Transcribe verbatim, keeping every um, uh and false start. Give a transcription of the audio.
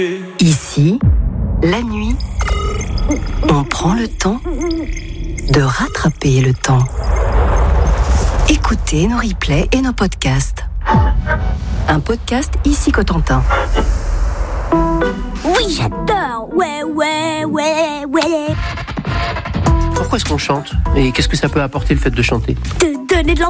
Ici, la nuit, on prend le temps de rattraper le temps. Écoutez nos replays et nos podcasts. Un podcast Ici Cotentin. Oui, j'adore. Ouais, ouais, ouais, ouais. Pourquoi est-ce qu'on chante ? Et qu'est-ce que ça peut apporter le fait de chanter ? Te donner de l'envie.